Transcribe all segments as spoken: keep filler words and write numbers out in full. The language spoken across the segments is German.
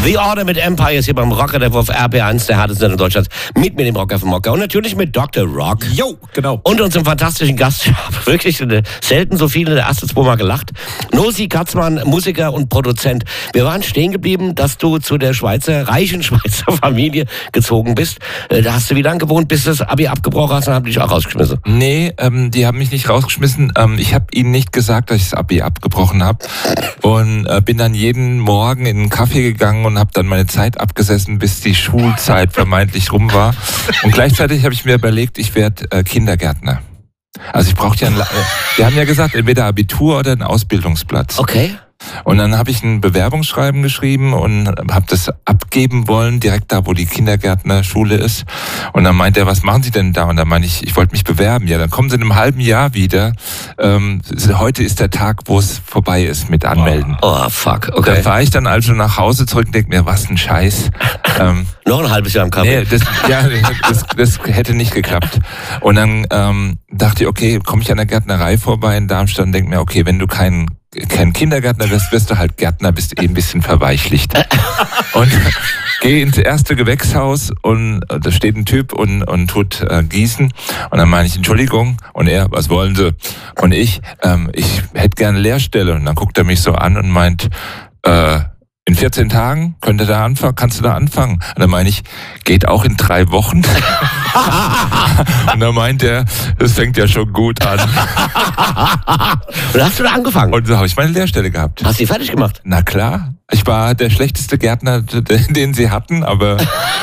The Order mit Empire ist hier beim Rocker der auf R P eins, der härteste in Deutschland, mit mir dem Rocker vom Rocker und natürlich mit Doktor Rock. Jo, genau. Und unserem fantastischen Gast, ich habe wirklich selten so viele der erste zweimal gelacht, Nosi Katzmann, Musiker und Produzent. Wir waren stehen geblieben, dass du zu der Schweizer, reichen Schweizer Familie gezogen bist. Da hast du wie lange gewohnt, bis du das Abi abgebrochen hast und haben dich auch rausgeschmissen? Nee, ähm, die haben mich nicht rausgeschmissen. Ähm, ich habe ihnen nicht gesagt, dass ich das Abi abgebrochen habe und äh, bin dann jeden Morgen in einen Kaffee gegangen und habe dann meine Zeit abgesessen, bis die Schulzeit vermeintlich rum war. Und gleichzeitig habe ich mir überlegt, ich werde äh, Kindergärtner. Also ich brauchte ja einen, äh, wir haben ja gesagt, entweder Abitur oder einen Ausbildungsplatz. Okay. Und dann habe ich ein Bewerbungsschreiben geschrieben und habe das abgeben wollen, direkt da, wo die Kindergärtnerschule ist. Und dann meinte er, was machen Sie denn da? Und dann meinte ich, ich wollte mich bewerben. Ja, dann kommen Sie in einem halben Jahr wieder. Ähm, heute ist der Tag, wo es vorbei ist mit Anmelden. Oh, oh fuck, okay. Da fahre ich dann also nach Hause zurück und denke mir, was ein Scheiß. Ähm, Noch ein halbes Jahr im Kaffee. Nee, das, ja, das, das hätte nicht geklappt. Und dann ähm, dachte ich, okay, komme ich an der Gärtnerei vorbei in Darmstadt und denke mir, okay, wenn du keinen kein Kindergärtner wirst, wirst du halt Gärtner, bist eh ein bisschen verweichlicht. Und gehe ins erste Gewächshaus und da steht ein Typ und, und tut äh, gießen. Und dann meine ich, Entschuldigung. Und er, was wollen Sie? Und ich, ähm, ich hätte gerne Lehrstelle. Und dann guckt er mich so an und meint, äh, in vierzehn Tagen könnt ihr da anfangen, kannst du da anfangen? Und dann meine ich, geht auch in drei Wochen? Und dann meint er, das fängt ja schon gut an. Und dann hast du da angefangen? Und so habe ich meine Lehrstelle gehabt. Hast du die fertig gemacht? Na klar. Ich war der schlechteste Gärtner, den sie hatten, aber...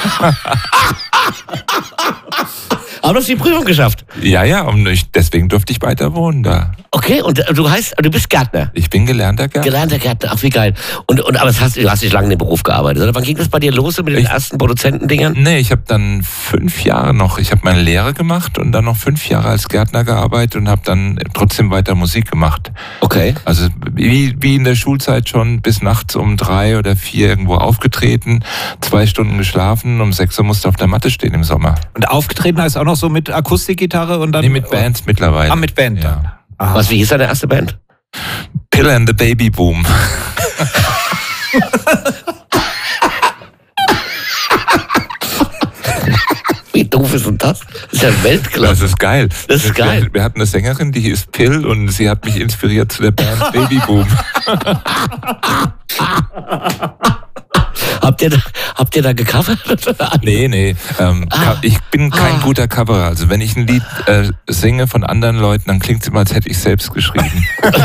Aber du hast die Prüfung geschafft? Ja, ja, und ich, deswegen durfte ich weiter wohnen da. Okay, und du heißt, du bist Gärtner? Ich bin gelernter Gärtner. Gelernter Gärtner, ach wie geil. Und, und, aber das hast, du hast nicht lange in dem Beruf gearbeitet, oder? Wann ging das bei dir los mit den ich, ersten Produzentendingern? Nee, ich habe dann fünf Jahre noch, ich habe meine Lehre gemacht und dann noch fünf Jahre als Gärtner gearbeitet und habe dann trotzdem weiter Musik gemacht. Okay. Also wie, wie in der Schulzeit schon bis nachts um drei oder vier irgendwo aufgetreten, zwei Stunden geschlafen, um sechs Uhr musste auf der Matte stehen im Sommer. Und aufgetreten heißt auch noch so mit Akustikgitarre und dann... Nee, mit Bands mittlerweile. Ah, mit Band. Ja. Ah. Was, wie hieß deine erste Band? Pill and the Baby Boom. Wie doof ist denn das? Das ist ja Weltklasse. Das ist geil. Das ist geil. Wir, wir hatten eine Sängerin, die hieß Pill und sie hat mich inspiriert zu der Band Baby Boom. Habt ihr da, habt ihr da gecovert? Nee, nee. Ähm, ah. Ich bin kein ah. guter Coverer. Also wenn ich ein Lied äh, singe von anderen Leuten, dann klingt es immer, als hätte ich selbst geschrieben.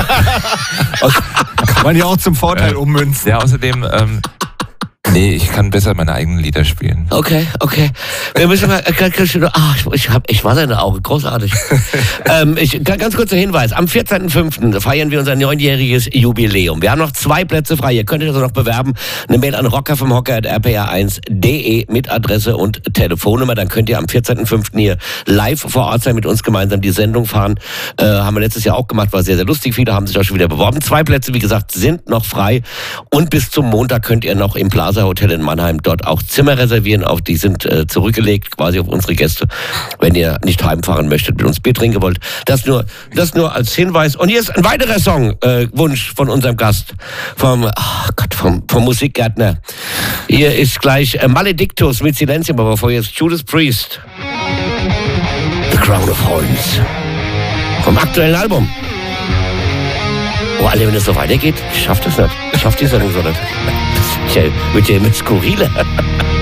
Kann man ja auch zum Vorteil äh, ummünzen. Ja, außerdem... Ähm, Nee, ich kann besser meine eigenen Lieder spielen. Okay, okay. Wir müssen mal, ah, ich, ich habe echt Wasser in den Augen, großartig. ähm, ich, ganz kurzer Hinweis, am vierzehnten fünften feiern wir unser neunjähriges Jubiläum. Wir haben noch zwei Plätze frei, ihr könnt euch also noch bewerben. Eine Mail an rocker vom Hocker at r p r eins punkt de mit Adresse und Telefonnummer. Dann könnt ihr am vierzehnten fünften hier live vor Ort sein, mit uns gemeinsam die Sendung fahren. Äh, haben wir letztes Jahr auch gemacht, war sehr, sehr lustig. Viele haben sich auch schon wieder beworben. Zwei Plätze, wie gesagt, sind noch frei. Und bis zum Montag könnt ihr noch im Plaza Hotel in Mannheim dort auch Zimmer reservieren. Auf die sind äh, zurückgelegt, quasi auf unsere Gäste, wenn ihr nicht heimfahren möchtet, mit uns Bier trinken wollt. Das nur, das nur als Hinweis. Und hier ist ein weiterer Song, äh, Wunsch von unserem Gast, vom, oh Gott, vom, vom Musikgärtner. Hier ist gleich äh, Maledictus mit Silenzium, aber bevor jetzt Judas Priest. The Crown of Thorns. Vom aktuellen Album. Oh, alle, wenn es so weitergeht, ich schaff das nicht. Ich schaff die Sendung so nicht. Das wird ja mit Skurrile.